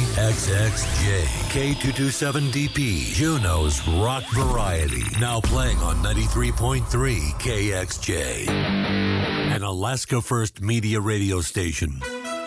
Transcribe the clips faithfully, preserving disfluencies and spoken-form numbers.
X X J, K two twenty-seven D P, Juneau's rock variety. Now playing on ninety-three point three K X J, an Alaska First Media radio station.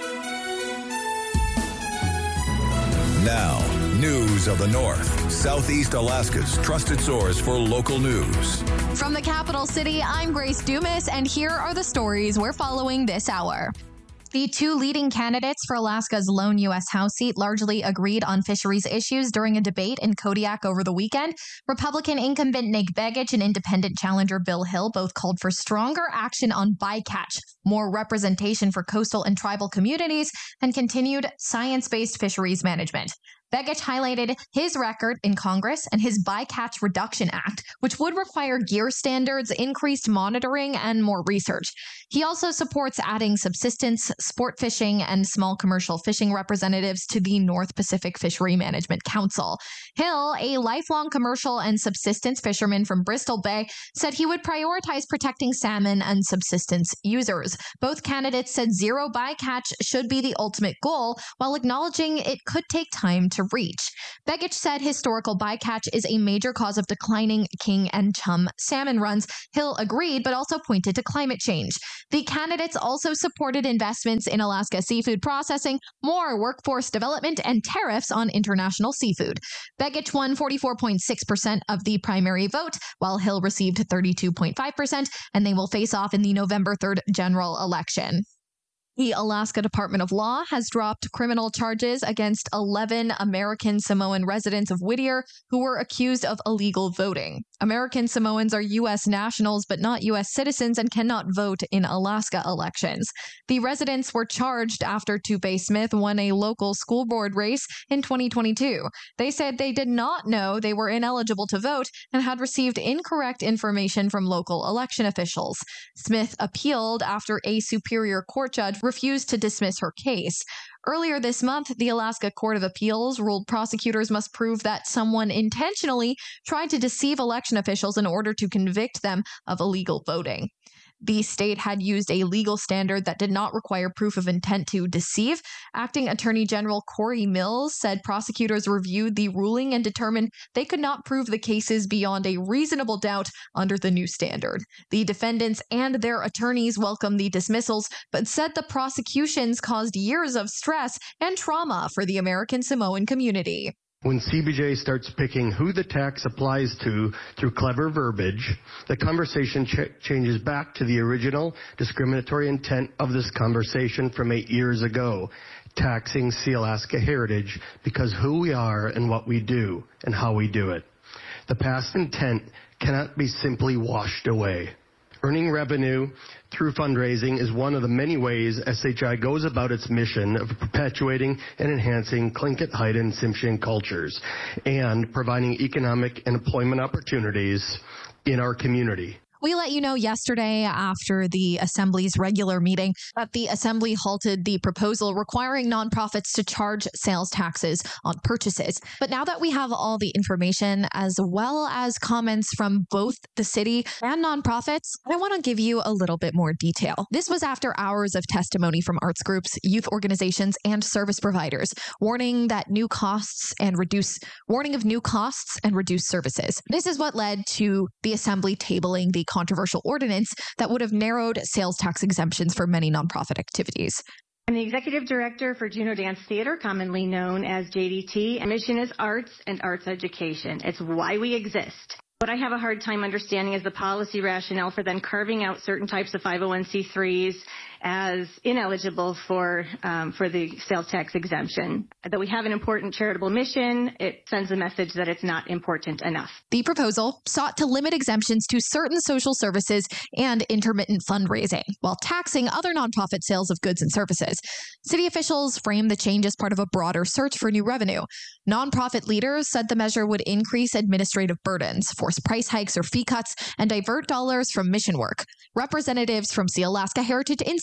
Now, news of the North, Southeast Alaska's trusted source for local news. From the capital city, I'm Grace Dumas, and here are the stories we're following this hour. The two leading candidates for Alaska's lone U S House seat largely agreed on fisheries issues during a debate in Kodiak over the weekend. Republican incumbent Nick Begich and independent challenger Bill Hill both called for stronger action on bycatch, more representation for coastal and tribal communities, and continued science-based fisheries management. Begich highlighted his record in Congress and his Bycatch Reduction Act, which would require gear standards, increased monitoring, and more research. He also supports adding subsistence, sport fishing, and small commercial fishing representatives to the North Pacific Fishery Management Council. Hill, a lifelong commercial and subsistence fisherman from Bristol Bay, said he would prioritize protecting salmon and subsistence users. Both candidates said zero bycatch should be the ultimate goal, while acknowledging it could take time to reach. Begich said historical bycatch is a major cause of declining king and chum salmon runs. Hill agreed, but also pointed to climate change. The candidates also supported investments in Alaska seafood processing, more workforce development, and tariffs on international seafood. Begich won forty-four point six percent of the primary vote, while Hill received thirty-two point five percent, and they will face off in the November third general election. The Alaska Department of Law has dropped criminal charges against eleven American Samoan residents of Whittier who were accused of illegal voting. American Samoans are U S nationals but not U S citizens and cannot vote in Alaska elections. The residents were charged after Tupe Smith won a local school board race in twenty twenty-two. They said they did not know they were ineligible to vote and had received incorrect information from local election officials. Smith appealed after a Superior Court judge refused to dismiss her case. Earlier this month, the Alaska Court of Appeals ruled prosecutors must prove that someone intentionally tried to deceive election officials in order to convict them of illegal voting. The state had used a legal standard that did not require proof of intent to deceive. Acting Attorney General Corey Mills said prosecutors reviewed the ruling and determined they could not prove the cases beyond a reasonable doubt under the new standard. The defendants and their attorneys welcomed the dismissals, but said the prosecutions caused years of stress and trauma for the American Samoan community. When C B J starts picking who the tax applies to through clever verbiage, the conversation ch- changes back to the original discriminatory intent of this conversation from eight years ago, taxing Sealaska heritage because who we are and what we do and how we do it. The past intent cannot be simply washed away. Earning revenue through fundraising is one of the many ways S H I goes about its mission of perpetuating and enhancing Tlingit, Haida, and Tsimshian cultures and providing economic and employment opportunities in our community. We let you know yesterday after the Assembly's regular meeting that the Assembly halted the proposal requiring nonprofits to charge sales taxes on purchases. But now that we have all the information as well as comments from both the city and nonprofits, I want to give you a little bit more detail. This was after hours of testimony from arts groups, youth organizations, and service providers, warning that new costs and reduce warning of new costs and reduced services. This is what led to the Assembly tabling the controversial ordinance that would have narrowed sales tax exemptions for many nonprofit activities. I'm the Executive Director for Juneau Dance Theater, commonly known as J D T. Our mission is arts and arts education. It's why we exist. What I have a hard time understanding is the policy rationale for then carving out certain types of five oh one c threes as ineligible for um, for the sales tax exemption. That we have an important charitable mission, it sends a message that it's not important enough. The proposal sought to limit exemptions to certain social services and intermittent fundraising, while taxing other nonprofit sales of goods and services. City officials framed the change as part of a broader search for new revenue. Nonprofit leaders said the measure would increase administrative burdens, force price hikes or fee cuts, and divert dollars from mission work. Representatives from Sealaska Heritage Institute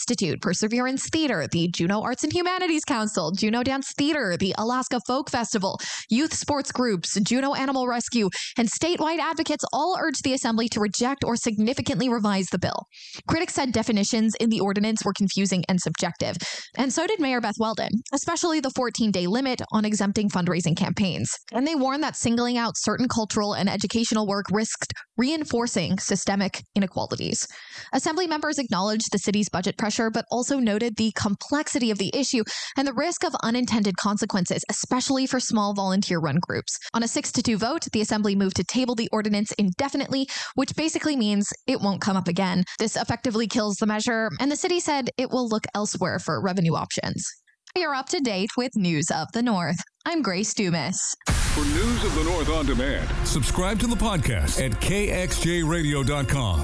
Institute, Perseverance Theater, the Juneau Arts and Humanities Council, Juneau Dance Theater, the Alaska Folk Festival, youth sports groups, Juneau Animal Rescue, and statewide advocates all urged the Assembly to reject or significantly revise the bill. Critics said definitions in the ordinance were confusing and subjective, and so did Mayor Beth Weldon, especially the fourteen-day limit on exempting fundraising campaigns. And they warned that singling out certain cultural and educational work risked reinforcing systemic inequalities. Assembly members acknowledged the city's budget pressure, but also noted the complexity of the issue and the risk of unintended consequences, especially for small volunteer-run groups. On a six to two vote, the Assembly moved to table the ordinance indefinitely, which basically means it won't come up again. This effectively kills the measure, and the city said it will look elsewhere for revenue options. You're up to date with News of the North. I'm Grace Dumas. For News of the North on demand, subscribe to the podcast at K X J radio dot com.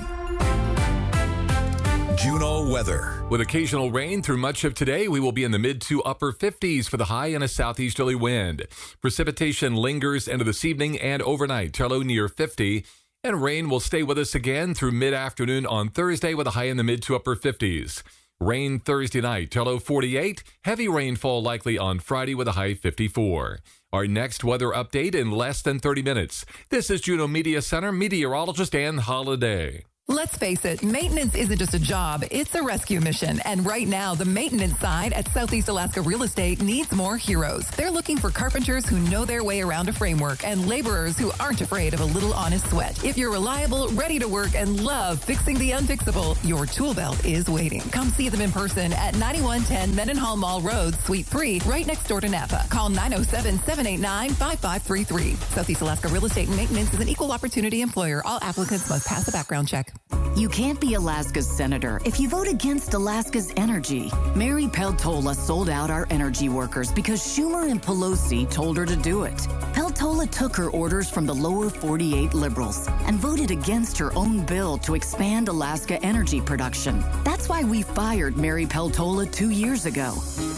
Juneau weather. With occasional rain through much of today, we will be in the mid to upper fifties for the high and a southeasterly wind. Precipitation lingers into this evening and overnight, Tello near fifty. And rain will stay with us again through mid-afternoon on Thursday with a high in the mid to upper fifties. Rain Thursday night, Tello forty-eight. Heavy rainfall likely on Friday with a high fifty-four. Our next weather update in less than thirty minutes. This is Juneau Media Center meteorologist Ann Holiday. Let's face it, maintenance isn't just a job, it's a rescue mission. And right now, the maintenance side at Southeast Alaska Real Estate needs more heroes. They're looking for carpenters who know their way around a framework and laborers who aren't afraid of a little honest sweat. If you're reliable, ready to work, and love fixing the unfixable, your tool belt is waiting. Come see them in person at ninety-one ten Mendenhall Mall Road, Suite three, right next door to Napa. Call nine oh seven, seven eight nine, five five three three. Southeast Alaska Real Estate and Maintenance is an equal opportunity employer. All applicants must pass a background check. You can't be Alaska's senator if you vote against Alaska's energy. Mary Peltola sold out our energy workers because Schumer and Pelosi told her to do it. Peltola took her orders from the lower forty-eight liberals and voted against her own bill to expand Alaska energy production. That's why we fired Mary Peltola two years ago.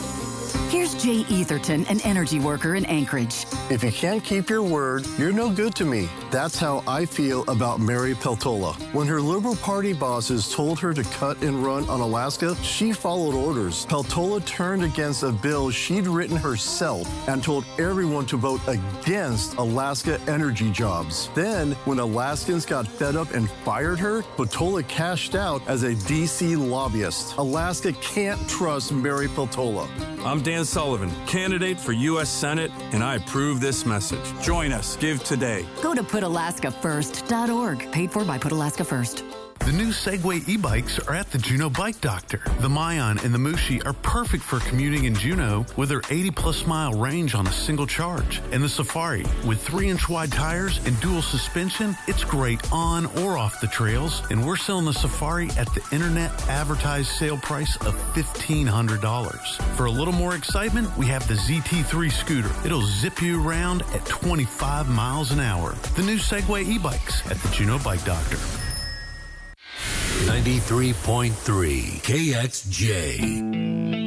Here's Jay Etherton, an energy worker in Anchorage. If you can't keep your word, you're no good to me. That's how I feel about Mary Peltola. When her Liberal Party bosses told her to cut and run on Alaska, she followed orders. Peltola turned against a bill she'd written herself and told everyone to vote against Alaska energy jobs. Then, when Alaskans got fed up and fired her, Peltola cashed out as a D C lobbyist. Alaska can't trust Mary Peltola. I'm Dan Sullivan, candidate for U S Senate, and I approve this message. Join us. Give today. Go to put alaska first dot org. Paid for by Put Alaska First. The new Segway e-bikes are at the Juneau Bike Doctor. The Mayan and the Mushi are perfect for commuting in Juneau with their eighty plus mile range on a single charge. And the Safari, with three inch wide tires and dual suspension, it's great on or off the trails. And we're selling the Safari at the internet advertised sale price of fifteen hundred dollars. For a little more excitement, we have the Z T three scooter. It'll zip you around at twenty-five miles an hour. The new Segway e-bikes at the Juneau Bike Doctor. ninety-three point three K X J.